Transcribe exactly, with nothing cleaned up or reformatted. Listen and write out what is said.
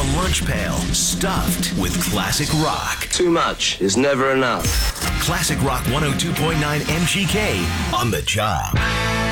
a lunch pail stuffed with classic rock. Too much is never enough. Classic Rock one oh two point nine M G K on the job.